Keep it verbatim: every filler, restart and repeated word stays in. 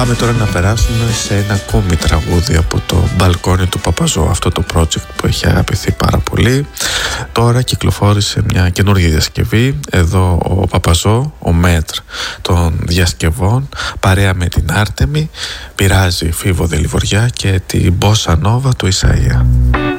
Πάμε τώρα να περάσουμε σε ένα ακόμη τραγούδι από το μπαλκόνι του Παπαζό, αυτό το project που έχει αγαπηθεί πάρα πολύ. Τώρα κυκλοφόρησε μια καινούργια διασκευή. Εδώ ο Παπαζό, ο μέτρ των διασκευών, παρέα με την Άρτεμη, πειράζει Φίβο Δελιβοριά και την Μπόσα Νόβα του Ισαΐα.